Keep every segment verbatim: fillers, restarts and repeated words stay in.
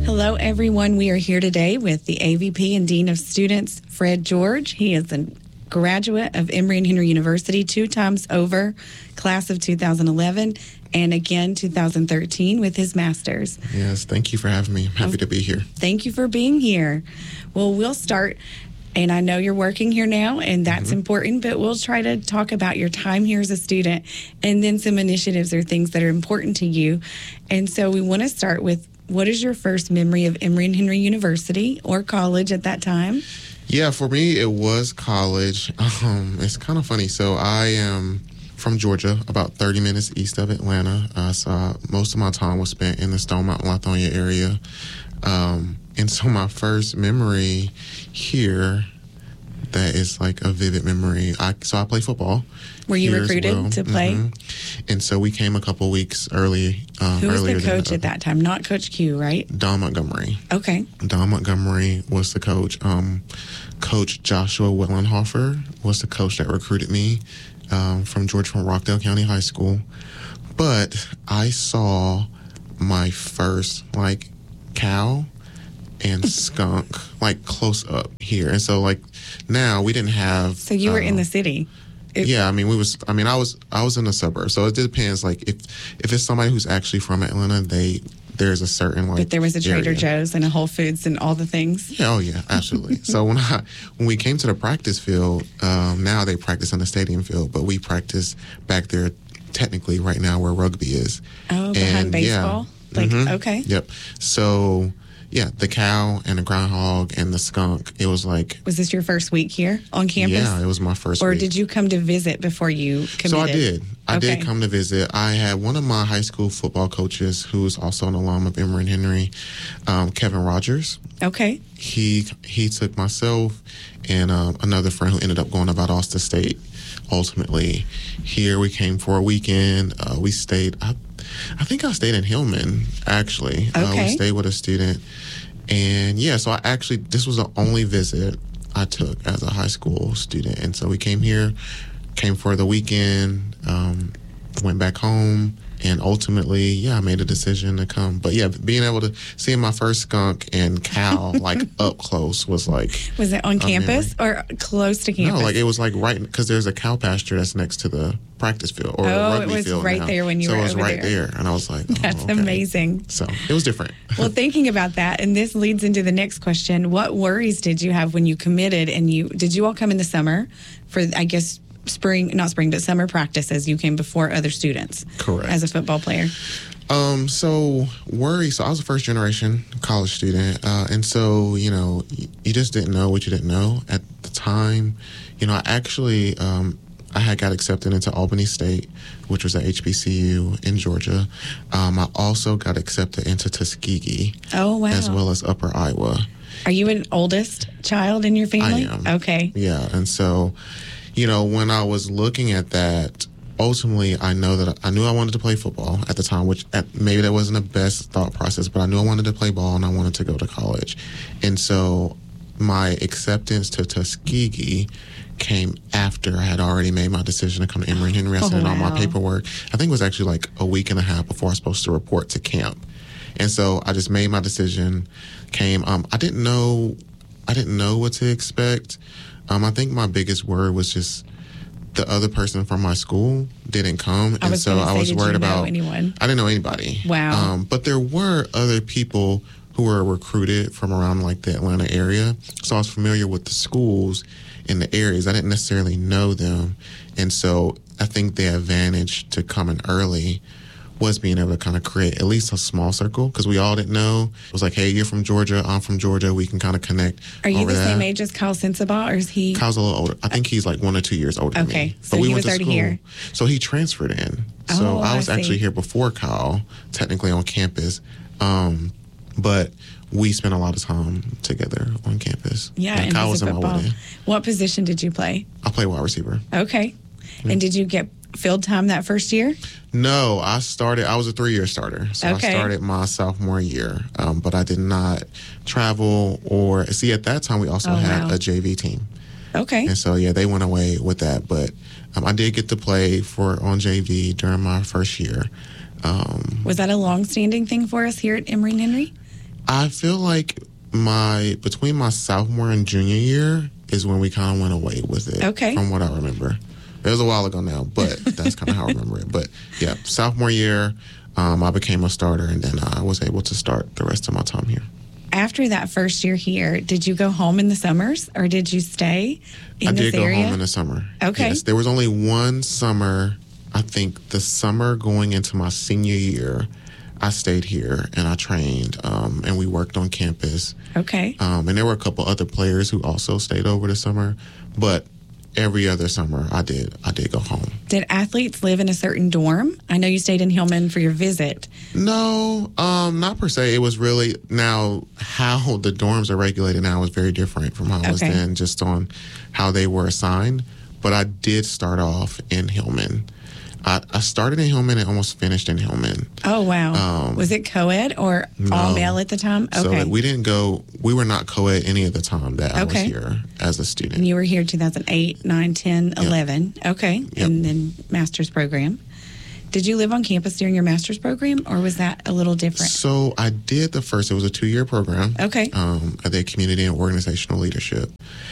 Hello, everyone. We are here today with the A V P and Dean of Students, Fred George. He is a graduate of Emory and Henry University two times over, class of two thousand eleven, and again two thousand thirteen with his master's. Yes, thank you for having me. I'm happy to be here. Thank you for being here. Well, we'll start, and I know you're working here now, and that's mm-hmm. important, but we'll try to talk about your time here as a student and then some initiatives or things that are important to you. And so we want to start with, what is your first memory of Emory and Henry University or college at that time? Yeah, for me, it was college. Um, it's kind of funny. So I am from Georgia, about thirty minutes east of Atlanta. Uh, so most of my time was spent in the Stone Mountain, Lithonia area. Um, and so my first memory here that is like a vivid memory. I so I play football. Were you recruited well. to play? Mm-hmm. And so we came a couple weeks early. Um, Who was earlier the coach than, uh, at that time? Not Coach Q, right? Don Montgomery. Okay. Don Montgomery was the coach. Um, coach Joshua Willenhofer was the coach that recruited me um, from Georgia, from Rockdale County High School. But I saw my first like cow and skunk like close up here, and so like now we didn't have. So you were uh, in the city. It, yeah, I mean, we was. I mean, I was. I was in the suburbs, so it depends. Like, if if it's somebody who's actually from Atlanta, they there's a certain like. But there was a Trader area. Joe's and a Whole Foods and all the things. Yeah, oh yeah, absolutely. So when I when we came to the practice field, um, now they practice on the stadium field, but we practice back there. Technically, right now where rugby is. Oh, behind and, baseball. Yeah, like mm-hmm, okay. Yep. So. Yeah, the cow and the groundhog and the skunk. It was like... Was this your first week here on campus? Yeah, it was my first or week. Or did you come to visit before you committed? So I did. I okay. did come to visit. I had one of my high school football coaches, who was also an alum of Emory and Henry, um, Kevin Rogers. Okay. He he took myself and um, another friend who ended up going to Valdosta State. Ultimately, here we came for a weekend. Uh, we stayed... I, I think I stayed in Hillman, actually. Okay. Uh, we stayed with a student. And, yeah, so I actually, this was the only visit I took as a high school student. And so we came here, came for the weekend, um, went back home, and ultimately, yeah, I made a decision to come. But, yeah, being able to see my first skunk and cow, like, up close was, like... Was it on campus or close to campus? No, like, it was, like, right... Because there's a cow pasture that's next to the practice field or oh, the rugby field. Oh, it was field right now. there when you so were over So it was right there. there. And I was like, oh, That's okay. amazing. So it was different. Well, thinking about that, and this leads into the next question, what worries did you have when you committed? And you did you all come in the summer for, I guess... Spring, not spring, but summer practices. You came before other students. Correct. As a football player. Um, so worry. So I was a first generation college student, uh, and so you know, you, you just didn't know what you didn't know at the time. You know, I actually um, I had got accepted into Albany State, which was at H B C U in Georgia. Um, I also got accepted into Tuskegee. Oh wow! As well as Upper Iowa. Are you an oldest child in your family? I am. Okay. Yeah, and so. You know, when I was looking at that, ultimately, I know that I knew I wanted to play football at the time, which at, maybe that wasn't the best thought process, but I knew I wanted to play ball and I wanted to go to college. And so my acceptance to Tuskegee came after I had already made my decision to come to Emory and Henry. I sent oh, in wow. all my paperwork. I think it was actually like a week and a half before I was supposed to report to camp. And so I just made my decision, came. Um, I didn't know, I didn't know what to expect. Um, I think my biggest worry was just the other person from my school didn't come, I and was so say, I was did worried you know about anyone. I didn't know anybody. Wow. Um, but there were other people who were recruited from around like the Atlanta area, so I was familiar with the schools in the areas. I didn't necessarily know them, and so I think the advantage to coming early was being able to kind of create at least a small circle, because we all didn't know. It was like, hey, you're from Georgia, I'm from Georgia, we can kind of connect. Are you over the that. same age as Kyle Sensabaugh, or is he? Kyle's a little older. I think he's like one or two years older okay. than me. So but we he went was to already school. here. So he transferred in. So Oh, I was I see. actually here before Kyle, technically on campus. Um, but we spent a lot of time together on campus. Yeah, and and Kyle he's was a in my football. wedding. What position did you play? I play wide receiver. Okay. And did you get field time that first year? No, I started, I was a three-year starter. So Okay. I started my sophomore year, um, but I did not travel or, see, at that time we also Oh, had wow. a J V team. Okay. And so, yeah, they went away with that. But um, I did get to play for on J V during my first year. Um, Was that a long-standing thing for us here at Emory and Henry? I feel like my between my sophomore and junior year is when we kind of went away with it. Okay. From what I remember. It was a while ago now, but that's kind of how I remember it. But yeah, sophomore year, um, I became a starter, and then I was able to start the rest of my time here. After that first year here, did you go home in the summers, or did you stay in I this did go area? home in the summer. Okay. Yes, there was only one summer, I think the summer going into my senior year, I stayed here and I trained, um, and we worked on campus. Okay. Um, and there were a couple other players who also stayed over the summer, but every other summer I did I did go home. Did athletes live in a certain dorm? I know you stayed in Hillman for your visit. No, um, not per se. It was really, now how the dorms are regulated now is very different from how it was Okay. then, just on how they were assigned. But I did start off in Hillman. I, I started in Hillman and almost finished in Hillman. Oh, wow. Um, Was it co-ed or all no. male at the time? So Okay. that we didn't go, we were not co-ed any of the time that I Okay. was here as a student. And you were here two thousand eight, nine, ten, eleven. Okay. Yep. And then master's program. Did you live on campus during your master's program, or was that a little different? So I did the first, it was a two-year program. Okay. Um, I did community and organizational leadership.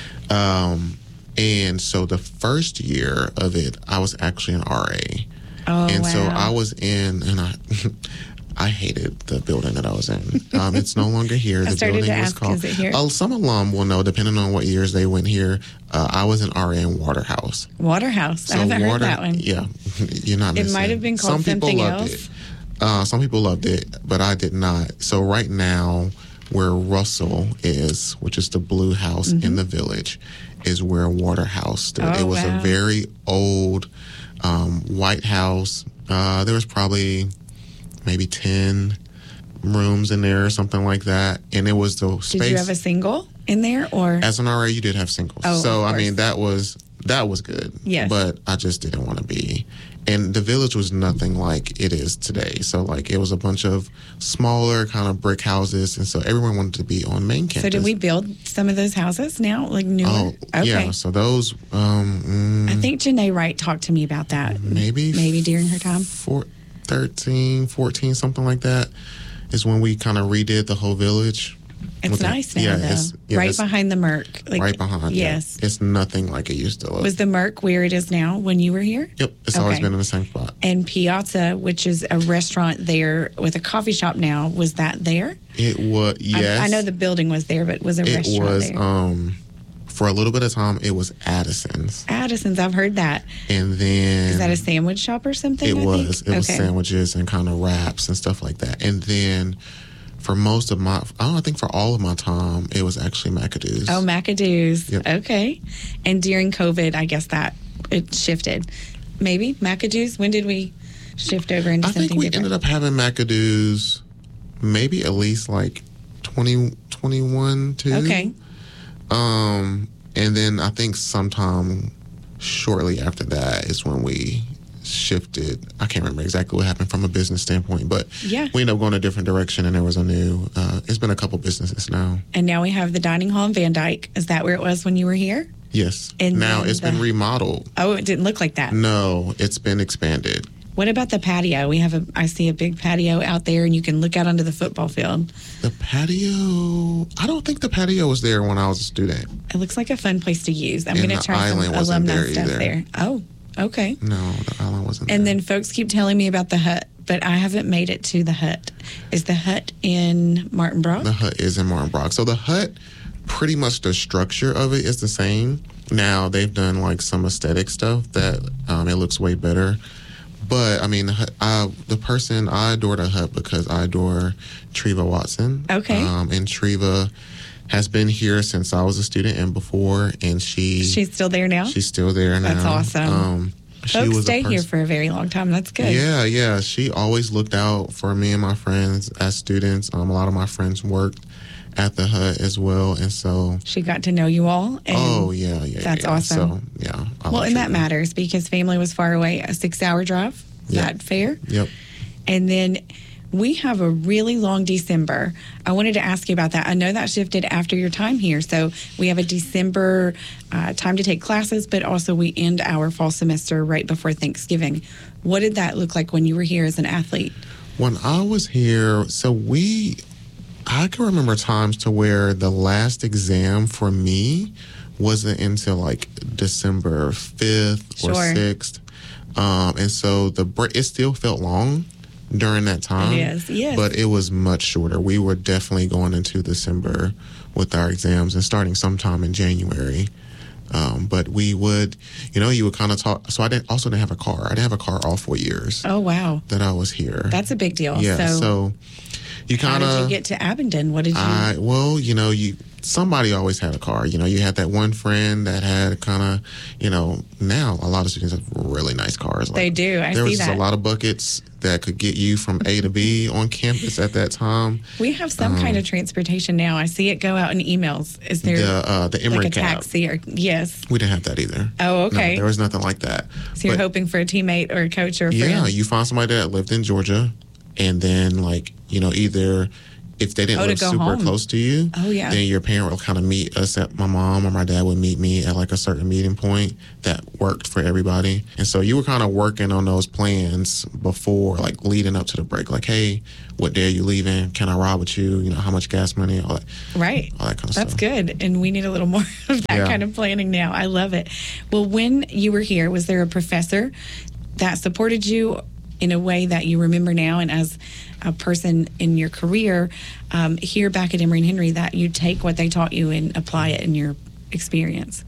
Um, and so the first year of it, I was actually an R A. Oh, and wow. so I was in, and I I hated the building that I was in. Um, it's no longer here. I The started building to was ask, called. is it here? Oh, some alum will know, depending on what years they went here. Uh, I was an R A in Waterhouse. Waterhouse. I haven't water, heard that one. Yeah, you're not. It missing. might have been called Some people something loved else. it. Uh, some people loved it, but I did not. So right now, where Russell is, which is the blue house in the village, is where Waterhouse stood. Mm-hmm. Oh, it was wow. a very old um, white house. Uh, there was probably maybe ten rooms in there or something like that, and it was the space. Did you have a single in there, or? As an R A, you did have singles. Oh, so of I course. mean, that was that was good. Yes. But I just didn't want to be. And the village was nothing like it is today. So like it was a bunch of smaller kind of brick houses, and so everyone wanted to be on main campus. So did we build some of those houses now, like newer? Oh, okay. yeah. So those, um, mm, I think Janae Wright talked to me about that. maybe Maybe during her time. four, thirteen, fourteen, something like that, is when we kind of redid the whole village. It's With the- nice now, yeah, though. it's- yeah, right it's behind the Merc. Like, right behind. yeah. Yes. It's nothing like it used to look. Was the Merc where it is now when you were here? Yep. It's always Okay. been in the same spot. And Piazza, which is a restaurant there with a coffee shop now, was that there? It was, yes. I, I know the building was there, but was a It restaurant was, there? um, for a little bit of time, it was Addison's. Addison's, I've heard that. And then Is that a sandwich shop or something? it I was. think? It was Okay. sandwiches and kind of wraps and stuff like that. And then for most of my, I don't know, I think for all of my time, it was actually McAdoo's. Oh, McAdoo's. Yep. Okay. And during COVID, I guess that it shifted. Maybe McAdoo's. When did we shift over into I something think we different? ended up having McAdoo's maybe at least like twenty, twenty-one, too. Okay. Um, and then I think sometime shortly after that is when we shifted. I can't remember exactly what happened from a business standpoint, but Yeah. we ended up going a different direction, and there was a new. Uh, it's been a couple businesses now. And now we have the dining hall in Van Dyke. Is that where it was when you were here? Yes. And now then it's the- been remodeled. Oh, it didn't look like that. No, it's been expanded. What about the patio? We have a, I see a big patio out there, and you can look out onto the football field. The patio. I don't think the patio was there when I was a student. It looks like a fun place to use. I'm And going the to try some island wasn't alumni there stuff either. there. Oh, okay. No, the island wasn't And there. then folks keep telling me about the hut, but I haven't made it to the hut. Is the hut in Martin Brock? The hut is in Martin Brock. So the hut, pretty much the structure of it is the same. Now they've done like some aesthetic stuff that um, it looks way better. But I mean, the, hut- I, the person I adore the hut because I adore Treva Watson. Okay. Um, and Treva has been here since I was a student and before, and she She's still there now? she's still there now. That's awesome. Um, she Folks was a stay here pers- for a very long time. That's good. Yeah, yeah. She always looked out for me and my friends as students. Um, a lot of my friends worked at the hut as well, and so She got to know you all. And oh yeah, yeah, That's yeah. awesome. So yeah, I Well, like and that Treva. matters because family was far away, a six-hour drive. Is Yep. that fair? Yep. And then we have a really long December. I wanted to ask you about that. I know that shifted after your time here. So we have a December uh, time to take classes, but also we end our fall semester right before Thanksgiving. What did that look like when you were here as an athlete? When I was here, so we, I can remember times to where the last exam for me wasn't until like December fifth Sure. or sixth. Um, and so the break, it still felt long during that time. It is, yes. But it was much shorter. We were definitely going into December with our exams and starting sometime in January. Um, but we would, you know, you would kind of talk. So I didn't, also didn't have a car. I didn't have a car all four years. Oh, wow. That I was here. That's a big deal. Yeah. So, So, you kind of. how did you get to Abingdon? What did you? I, well, you know, you somebody always had a car. You know, you had that one friend that had kind of, you know, now a lot of students have really nice cars. Like, They do. I there see was just that. a lot of buckets that could get you from A to B on campus at that time. We have some kind of transportation now. I see it go out in emails. Is there The uh, the Emory like a cab. taxi or yes? We didn't have that either. Oh, okay. No, there was nothing like that. So you're But, hoping for a teammate or a coach or a yeah, friend? you find somebody that lived in Georgia, and then like you know either. If they didn't Oh, to live go super home. close to you, Oh, yeah. then your parent will kind of meet us at, my mom or my dad would meet me at like a certain meeting point that worked for everybody. And so you were kind of working on those plans before, like leading up to the break. Like, hey, what day are you leaving? Can I ride with you? You know, how much gas money? All that, Right. all that kind of That's stuff. good. And we need a little more of that Yeah. kind of planning now. I love it. Well, when you were here, was there a professor that supported you in a way that you remember now, and as a person in your career um, here back at Emory and Henry, that you take what they taught you and apply it in your experience?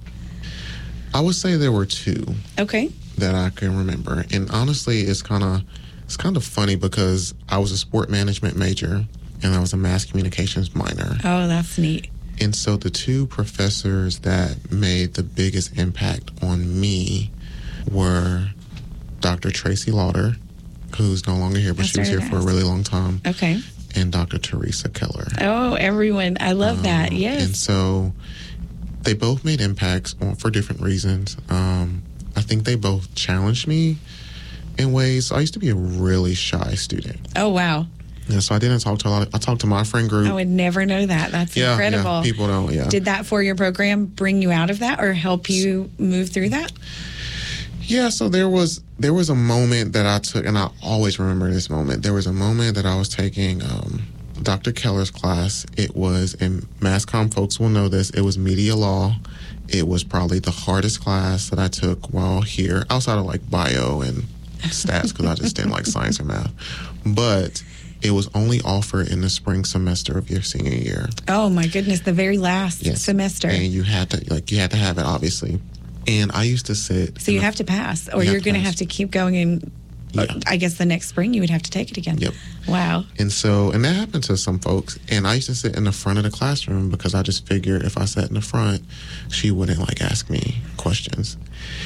I would say there were two Okay. that I can remember. And honestly, it's kind of it's kind of funny because I was a sport management major and I was a mass communications minor. Oh, that's neat. And so the two professors that made the biggest impact on me were Doctor Tracy Lauder, who's no longer here, but I she was here started for a to really long time, Okay. and Doctor Teresa Keller. Oh, everyone. I love that. Um, Yes. And so they both made impacts on, for different reasons. Um, I think they both challenged me in ways. I used to be a really shy student. Oh, wow. And so I didn't talk to a lot of, I talked to my friend group. I would never know that. That's yeah, incredible. yeah, people don't, yeah. Did that four-year program bring you out of that or help you move through that? Yeah, so there was there was a moment that I took, and I always remember this moment. There was a moment that I was taking um, Doctor Keller's class. It was, and mass comm folks will know this, it was media law. It was probably the hardest class that I took while here, outside of like bio and stats, because I just didn't like science or math. But it was only offered in the spring semester of your senior year. Oh, my goodness. The very last Yes. semester. And you had to, like, you had to have it, obviously. And I used to sit. So you have to pass, or You have you're to going to pass. have to keep going. And Yeah. I guess the next spring you would have to take it again. Yep. Wow. And so, and that happened to some folks. And I used to sit in the front of the classroom because I just figured if I sat in the front, she wouldn't like ask me questions.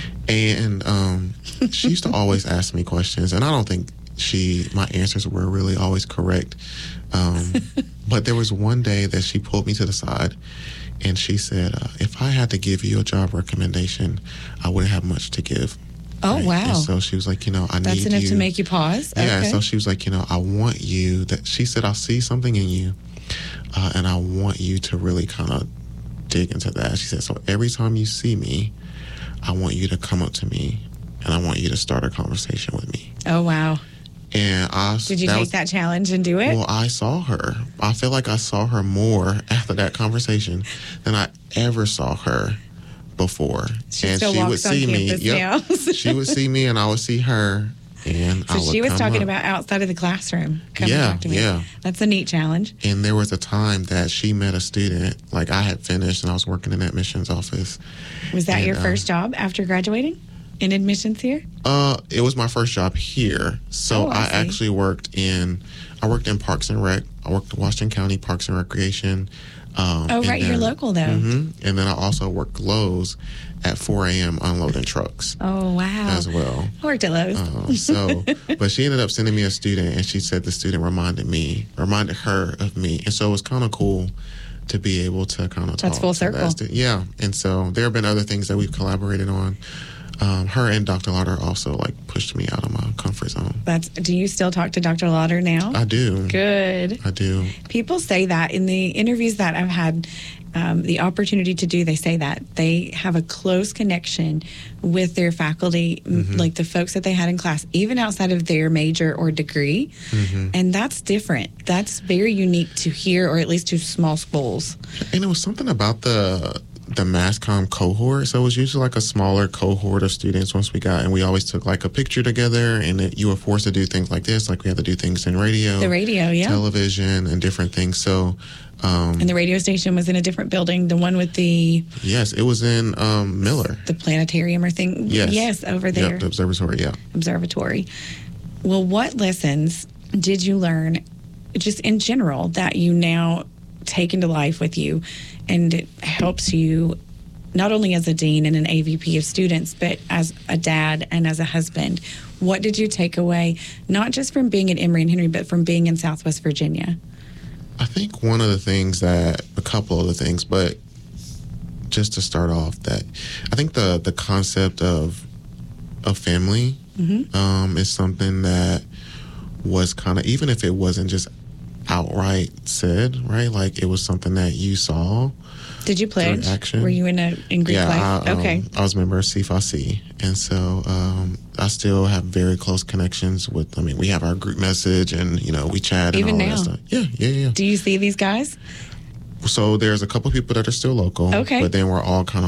And um, she used to always ask me questions. And I don't think she, my answers were really always correct. Um, but there was one day that she pulled me to the side and she said, uh, if I had to give you a job recommendation, I wouldn't have much to give. Oh, Right? wow. And so she was like, you know, I That's need enough you. to make you pause? Yeah, Okay. so she was like, you know, I want you that she said, I see something in you, uh, and I want you to really kind of dig into that. She said, so every time you see me, I want you to come up to me and I want you to start a conversation with me. Oh, wow. And I Did you that take was, that challenge and do it? Well, I saw her. I feel like I saw her more after that conversation than I ever saw her before. She and still she would walks on see me. campus Yep. now. she would see me and I would see her. And I so would she was come talking up. about outside of the classroom. Come Yeah, and talk to me. yeah. That's a neat challenge. And there was a time that she met a student, like I had finished and I was working in the admissions office. Was that And, your uh, first job after graduating in admissions here? Uh, it was my first job here. So Oh, I I, see. actually worked in, I worked in Parks and Rec. I worked in Washington County Parks and Recreation. Um, Oh, and right, you're local, though. hmm And then I also worked Lowe's at four a.m. unloading trucks Oh, wow. as well. I worked at Lowe's. Um, so, but she ended up sending me a student, and she said the student reminded me, reminded her of me, and so it was kind of cool to be able to kind of talk. That's full to that circle. stu- Yeah, and so there have been other things that we've collaborated on. um, her and Doctor Lauder also like pushed me out of my comfort zone. That's. Do you still talk to Doctor Lauder now? I do. Good. I do. People say that in the interviews that I've had um, the opportunity to do, they say that they have a close connection with their faculty, mm-hmm. like the folks that they had in class, even outside of their major or degree. Mm-hmm. And that's different. That's very unique to here, or at least to small schools. And it was something about the the MassComm cohort. So it was usually like a smaller cohort of students once we got, and we always took like a picture together, and it, you were forced to do things like this. Like we had to do things in radio, the radio, yeah, television, and different things. So, um, and the radio station was in a different building, the one with the yes, it was in um, Miller, the planetarium or thing. Yes, yes, over there, yep, the observatory, yeah, observatory. Well, what lessons did you learn, just in general, that you now take into life with you, and it helps you not only as a dean and an A V P of students, but as a dad and as a husband? What did you take away, not just from being at Emory and Henry, but from being in Southwest Virginia? I think one of the things that, a couple of the things, but just to start off, that I think the, the concept of a family mm-hmm. um, is something that was kind of, even if it wasn't just outright said, right? Like it was something that you saw. Did you pledge? Action. Were you in a in Greek yeah, life? I, um, okay. I was a member of C F A C, and so um, I still have very close connections with. I mean, we have our group message, and you know, we chat and even all now. that stuff. Yeah, yeah, yeah. Do you see these guys? So there's a couple of people that are still local. Okay. But then we're all kind of